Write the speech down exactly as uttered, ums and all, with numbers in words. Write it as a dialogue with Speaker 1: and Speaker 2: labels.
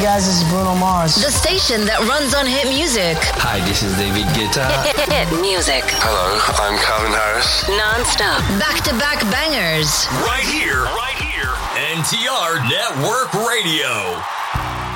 Speaker 1: guys, this is Bruno Mars.
Speaker 2: The station that runs on hit music.
Speaker 3: Hi, this is David Guetta.
Speaker 2: Hit, hit music.
Speaker 4: Hello, I'm Calvin Harris.
Speaker 2: Non-stop. Back-to-back bangers.
Speaker 5: Right here. Right here. N T R Network Radio.